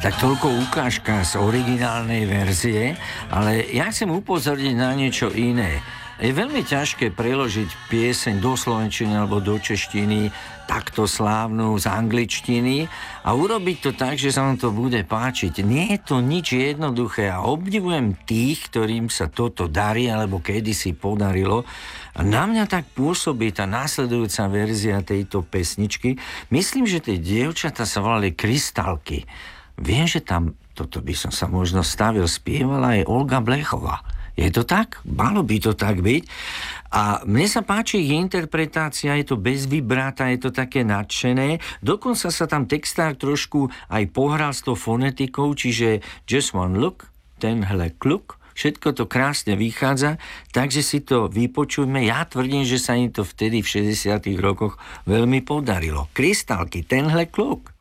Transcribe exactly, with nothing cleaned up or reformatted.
Tak toľko ukážka z originálnej verzie, ale ja chcem upozorniť na niečo iné. Je veľmi ťažké preložiť pieseň do slovenčiny alebo do češtiny takto slávnu z angličtiny a urobiť to tak, že sa vám to bude páčiť. Nie je to nič jednoduché a obdivujem tých, ktorým sa toto darí alebo kedysi podarilo. A na mňa tak pôsobí tá následujúca verzia tejto pesničky. Myslím, že tie dievčatá sa volali Krystalky. Viem, že tam, toto by som sa možno stavil, spievala aj Olga Blechová. Je to tak? Malo by to tak byť. A mne sa páči ich interpretácia, je to bez vibráta, je to také nadšené. Dokonca sa tam textár trošku aj pohral s tou fonetikou, čiže just one look, tenhle kluk. Všetko to krásne vychádza, takže si to vypočujme. Ja tvrdím, že sa im to vtedy v šesťdesiatych rokoch veľmi podarilo. Krystalky, tenhle kluk.